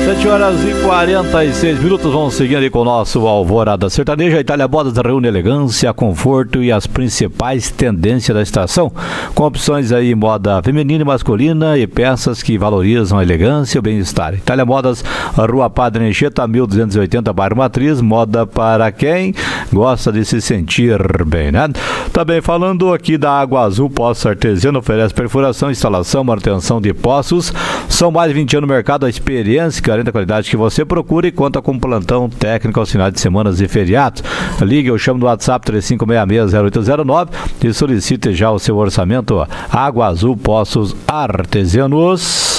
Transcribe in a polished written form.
7h46, vamos seguir ali com o nosso Alvorada Sertaneja. A Itália Modas reúne elegância, conforto e as principais tendências da estação, com opções aí em moda feminina e masculina e peças que valorizam a elegância e o bem-estar. Itália Modas, Rua Padre Anchieta, 1280, bairro Matriz, moda para quem gosta de se sentir bem, né? Também falando aqui da Água Azul Poços Artesiano, oferece perfuração, instalação, manutenção de poços. São mais de 20 anos no mercado, a experiência garante a qualidade que você procura e conta com plantão técnico aos finais de semanas e feriados. Ligue ou chame no WhatsApp 3566-0809 e solicite já o seu orçamento. Água Azul Poços Artesianos.